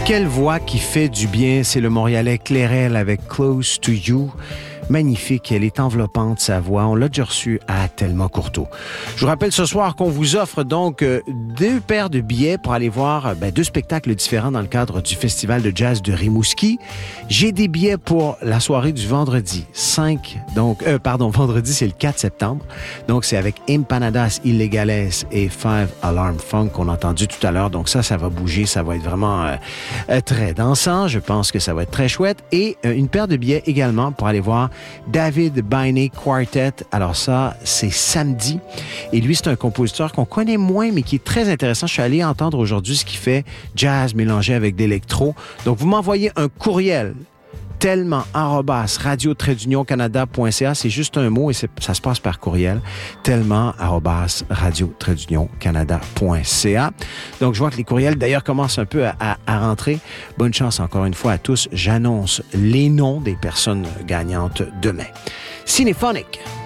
Quelle voix qui fait du bien, c'est le Montréalais Clairel avec Close to You. Magnifique, elle est enveloppante, sa voix. On l'a déjà reçue à Thelma Courteau. Je vous rappelle ce soir qu'on vous offre donc 2 paires de billets pour aller voir 2 spectacles différents dans le cadre du Festival de jazz de Rimouski. J'ai des billets pour la soirée du vendredi vendredi, c'est le 4 septembre. Donc, c'est avec Empanadas Illegales et Five Alarm Funk qu'on a entendu tout à l'heure. Donc, ça va bouger, ça va être vraiment très dansant. Je pense que ça va être très chouette. Et une paire de billets également pour aller voir David Bainey Quartet. Alors ça, c'est samedi. Et lui, c'est un compositeur qu'on connaît moins, mais qui est très intéressant. Je suis allé entendre aujourd'hui ce qu'il fait, jazz mélangé avec d'électro. Donc, vous m'envoyez un courriel tellement@radio-canada.ca. C'est juste un mot et ça se passe par courriel. tellement@radio-canada.ca. Donc, je vois que les courriels, d'ailleurs, commencent un peu à rentrer. Bonne chance encore une fois à tous. J'annonce les noms des personnes gagnantes demain. Cinéphonique.